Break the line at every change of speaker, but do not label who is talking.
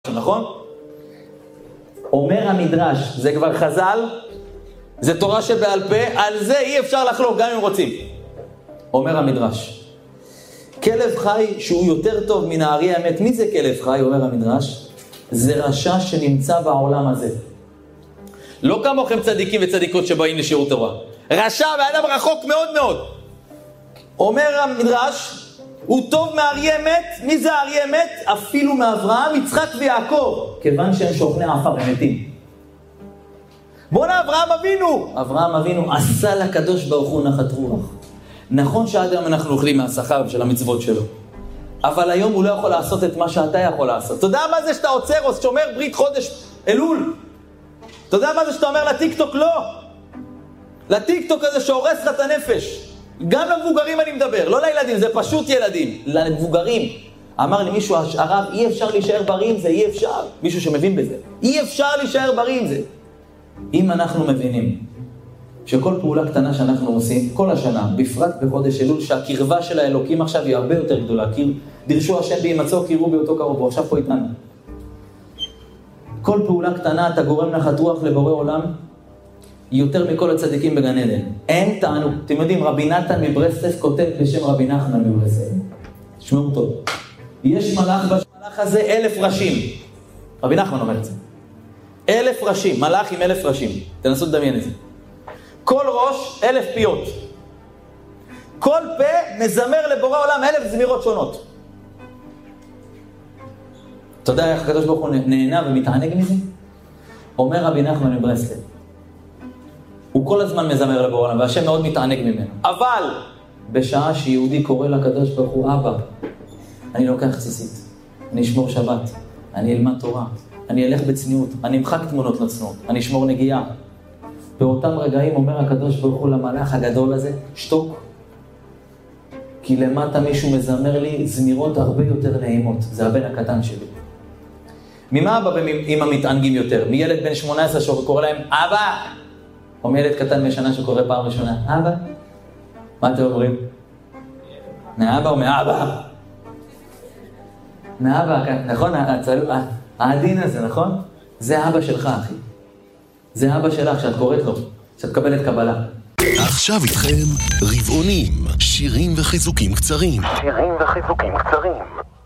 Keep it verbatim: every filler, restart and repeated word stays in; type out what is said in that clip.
נכון? אומר המדרש, זה כבר חז"ל, זה תורה שבעל פה, על זה אי אפשר לחלוק גם אם רוצים. אומר המדרש, כלב חי שהוא יותר טוב מן האריה האמת. מי זה כלב חי? אומר המדרש, זה רשע שנמצא בעולם הזה. לא כמוכם צדיקים וצדיקות שבאים לשיעור תורה. רשע ואדם רחוק מאוד מאוד. אומר המדרש, הוא טוב מאריה אמת. מי זה האריה אמת? אפילו מאברהם, יצחק ויעקב, כיוון שהם שוכני עפר, הם מתים. בוא'נה, אברהם אבינו. אברהם אבינו עשה לקדוש ברוך הוא נחת רוח. נכון שעד היום אנחנו אוכלים מהשכר של המצוות שלו, אבל היום הוא לא יכול לעשות את מה שאתה יכול לעשות. אתה יודע מה זה שאתה עוצר או שומר ברית חודש אלול? אתה יודע מה זה שאתה אומר לטיקטוק לא? לטיקטוק הזה שהורס לך את הנפש. גם למבוגרים אני מדבר, לא לילדים, זה פשוט ילדים. למבוגרים. אמר לי מישהו, הרב, אי אפשר להישאר בריא עם זה, אי אפשר. מישהו שמבין בזה. אי אפשר להישאר בריא עם זה. אם אנחנו מבינים שכל פעולה קטנה שאנחנו עושים כל השנה, בפרט בחודש אלול, שהקרבה של האלוקים עכשיו היא הרבה יותר גדולה. דרשו השם בהימצאו, קירו באותו קרוב, הוא עכשיו פה איתנו. כל פעולה קטנה אתה גורם נחת רוח לבורא עולם, יותר מכל הצדיקים בגן עדן. אין תענוג. אתם יודעים, רבי נתן מברסלב כותב בשם רבי נחמן מברסלב. תשמעו טוב. יש מלאך בשמלאך הזה אלף ראשים. רבי נחמן אומר את זה. אלף ראשים, מלאך עם אלף ראשים. תנסו לדמיין את זה. כל ראש אלף פיות. כל פה מזמר לבורא עולם אלף זמירות שונות. אתה יודע איך הקדוש ברוך הוא נהנה ומתענג מזה? אומר רבי נחמן מברסלב, הוא כל הזמן מזמר לבורא עולם, והשם מאוד מתענג ממנו. אבל בשעה שיהודי קורא לקדוש ברוך הוא, אבא, אני לוקח ציצית, אני אשמור שבת, אני אלמד תורה, אני אלך בצניעות, אני אמחק תמונות לצניעות, אני אשמור נגיעה. באותם רגעים אומר הקדוש ברוך הוא למלאך הגדול הזה, שתוק, כי למטה מישהו מזמר לי זמירות הרבה יותר נעימות. זה הבן הקטן שלי. ממה אבא ואמא מתענגים יותר? מילד בן שמונה עשרה שקורא להם אבא, או מילד קטן משנה שקורא פעם ראשונה אבא? מה אתם אומרים? מאבא או מאבא? מאבא, נכון? העדין הזה, נכון? זה אבא שלך, אחי. זה אבא שלך שאת קוראת לו, שאת קבלת קבלה.
עכשיו איתכם רבעונים, שירים וחיזוקים קצרים. שירים וחיזוקים קצרים.